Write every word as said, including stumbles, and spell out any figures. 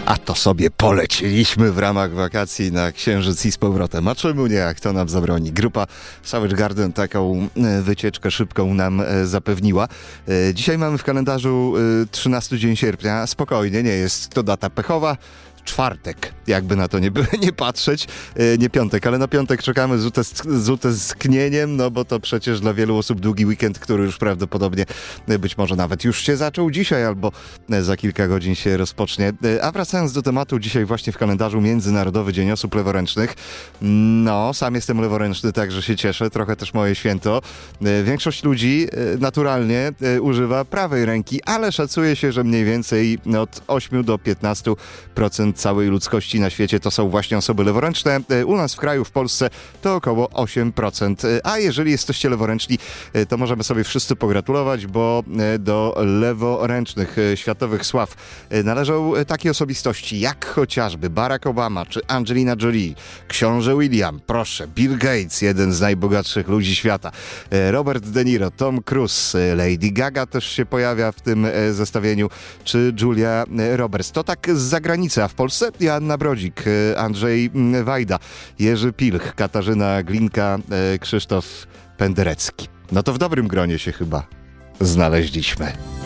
A to sobie poleciliśmy w ramach wakacji na Księżyc i z powrotem. A czemu nie, jak to nam zabroni? Grupa Savage Garden taką wycieczkę szybką nam zapewniła. Dzisiaj mamy w kalendarzu trzynasty dzień sierpnia. Spokojnie, nie jest to data pechowa. Czwartek, jakby na to nie, nie patrzeć, nie piątek, ale na piątek czekamy z utęsknieniem, no bo to przecież dla wielu osób długi weekend, który już prawdopodobnie być może nawet już się zaczął dzisiaj albo za kilka godzin się rozpocznie. A wracając do tematu, dzisiaj właśnie w kalendarzu Międzynarodowy Dzień Osób Leworęcznych. No, sam jestem leworęczny, także się cieszę, trochę też moje święto. Większość ludzi naturalnie używa prawej ręki, ale szacuje się, że mniej więcej od ośmiu do piętnastu procent całej ludzkości na świecie to są właśnie osoby leworęczne. U nas w kraju, w Polsce to około osiem procent. A jeżeli jesteście leworęczni, to możemy sobie wszyscy pogratulować, bo do leworęcznych światowych sław należą takie osobistości jak chociażby Barack Obama czy Angelina Jolie, książę William, proszę, Bill Gates, jeden z najbogatszych ludzi świata, Robert De Niro, Tom Cruise, Lady Gaga też się pojawia w tym zestawieniu, czy Julia Roberts. To tak z zagranicy, a w Polsce Joanna Brodzik, Andrzej Wajda, Jerzy Pilch, Katarzyna Glinka, Krzysztof Penderecki. No to w dobrym gronie się chyba znaleźliśmy.